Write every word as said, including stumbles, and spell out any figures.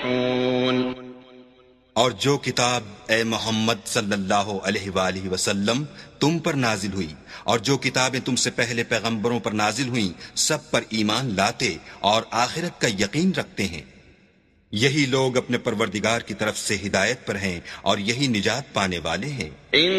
और जो किताब ए मोहम्मद सल्लल्लाहु अलैहि वसल्लम तुम पर नाजिल हुई और जो किताबें तुमसे पहले पैगंबरों पर नाजिल हुई, सब पर ईमान लाते और आखिरत का यकीन रखते हैं, यही लोग अपने परवरदिगार की तरफ से हिदायत पर हैं और यही निजात पाने वाले हैं।